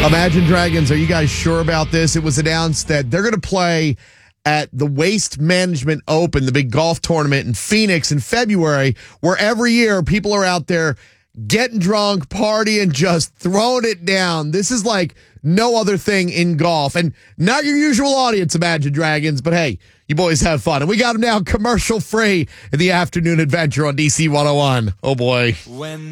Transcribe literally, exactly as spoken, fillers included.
Imagine Dragons, are you guys sure about this? It was announced that they're going to play at the Waste Management Open, the big golf tournament in Phoenix in February, where every year people are out there getting drunk, partying, just throwing it down. This is like no other thing in golf. And not your usual audience, Imagine Dragons, but hey, you boys have fun. And we got them now commercial free in the afternoon adventure on D C one oh one. Oh boy. When